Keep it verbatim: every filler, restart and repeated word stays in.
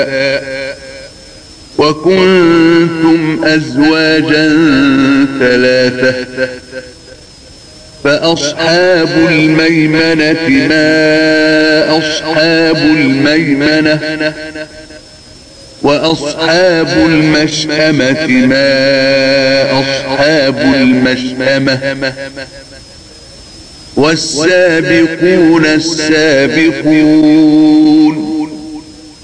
وكنتم أزواجا ثلاثة فأصحاب الميمنة ما أصحاب الميمنة وأصحاب المشأمة ما أصحاب المشأمة والسابقون السابقون